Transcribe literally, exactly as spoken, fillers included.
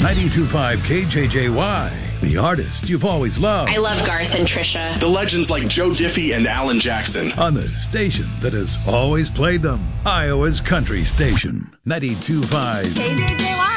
ninety-two point five K J J Y, the artist you've always loved. I love Garth and Trisha. The legends like Joe Diffie and Alan Jackson. On the station that has always played them. Iowa's country station, ninety-two point five K J J Y.